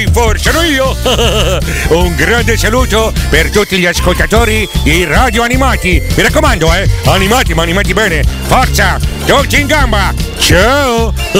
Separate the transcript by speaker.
Speaker 1: sono io! Un grande saluto per tutti gli ascoltatori di Radio Animati. Mi raccomando, animati, ma animati bene. Forza, tutti in gamba. Ciao!